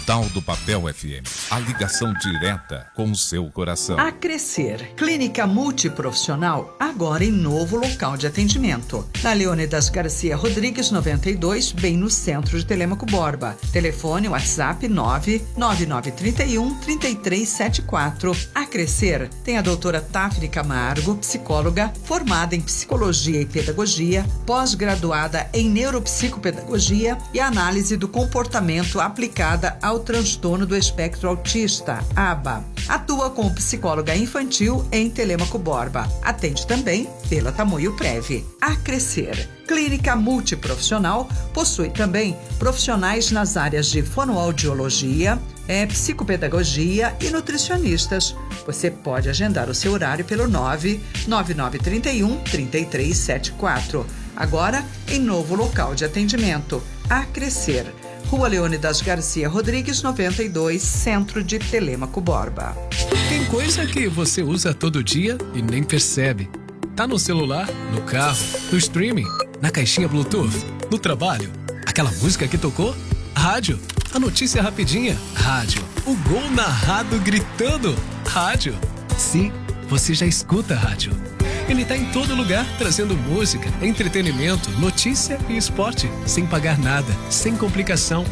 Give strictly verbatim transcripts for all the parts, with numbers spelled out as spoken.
Tal do Papel F M, a ligação direta com o seu coração. A Crescer, clínica multiprofissional, agora em novo local de atendimento. Na Leônidas Garcia Rodrigues, noventa e dois, bem no centro de Telêmaco Borba. Telefone WhatsApp nove nove nove três um, três três sete quatro. A Crescer tem a doutora Tafni Camargo, psicóloga, formada em psicologia e pedagogia, pós-graduada em neuropsicopedagogia e análise do comportamento aplicada ao transtorno do espectro autista, A B A. Atua como psicóloga infantil em Telêmaco Borba. Atende também pela Tamoio Prev. A Crescer, clínica multiprofissional, possui também profissionais nas áreas de fonoaudiologia, é, psicopedagogia e nutricionistas. Você pode agendar o seu horário pelo nove nove nove três um, três três sete quatro. Agora, em novo local de atendimento. A Crescer, Rua Leônidas Garcia Rodrigues, noventa e dois, centro de Telêmaco Borba. Tem coisa que você usa todo dia e nem percebe. Tá no celular, no carro, no streaming, na caixinha Bluetooth, no trabalho. Aquela música que tocou? Rádio. A notícia rapidinha? Rádio. O gol narrado gritando? Rádio. Sim, você já escuta rádio. Ele tá em todo lugar, trazendo música, entretenimento, notícia e esporte, sem pagar nada, sem complicação.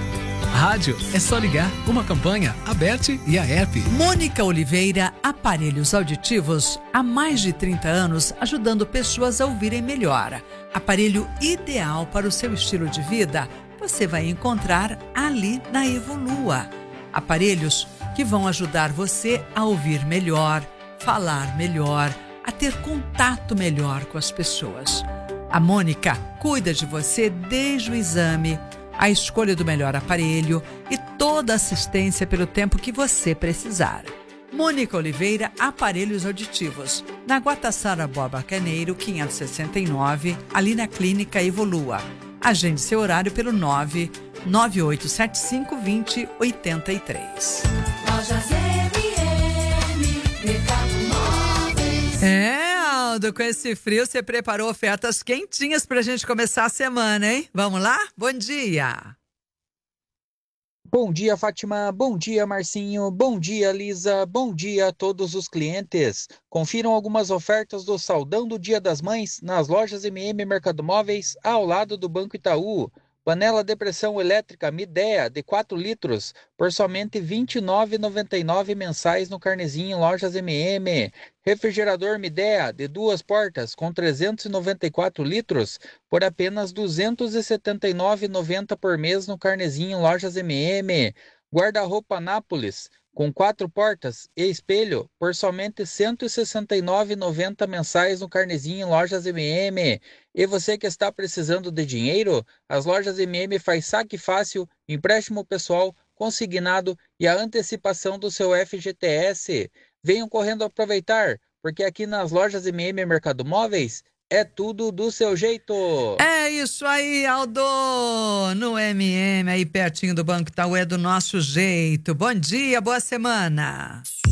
Rádio é só ligar, uma campanha, Aberte e a app. Mônica Oliveira, aparelhos auditivos, há mais de trinta anos ajudando pessoas a ouvirem melhor. Aparelho ideal para o seu estilo de vida, você vai encontrar ali na Evolua. Aparelhos que vão ajudar você a ouvir melhor, falar melhor, a ter contato melhor com as pessoas. A Mônica cuida de você desde o exame, a escolha do melhor aparelho e toda a assistência pelo tempo que você precisar. Mônica Oliveira, aparelhos auditivos, na Guatassara Borba Carneiro, quinhentos e sessenta e nove, ali na Clínica Evolua. Agende seu horário pelo nove nove oito sete cinco, dois zero oito três. Lojas M M, Mercado Móveis. É, Aldo, com esse frio você preparou ofertas quentinhas pra gente começar a semana, hein? Vamos lá? Bom dia! Bom dia, Fátima. Bom dia, Marcinho. Bom dia, Lisa. Bom dia a todos os clientes. Confiram algumas ofertas do Saldão do Dia das Mães nas lojas M M Mercado Móveis, ao lado do Banco Itaú. Panela de pressão elétrica Midea de quatro litros por somente vinte e nove reais e noventa e nove centavos mensais no carnezinho em lojas M M. Refrigerador Midea de duas portas com trezentos e noventa e quatro litros por apenas duzentos e setenta e nove reais e noventa centavos por mês no carnezinho em lojas M M. Guarda-roupa Nápoles com quatro portas e espelho por somente cento e sessenta e nove reais e noventa centavos mensais no carnezinho em lojas M M. E você que está precisando de dinheiro, as lojas M M faz saque fácil, empréstimo pessoal, consignado e a antecipação do seu F G T S. Venham correndo aproveitar, porque aqui nas lojas M M Mercado Móveis é tudo do seu jeito. É isso aí, Aldo! No M M, aí pertinho do Banco Itaú, é do nosso jeito. Bom dia, boa semana!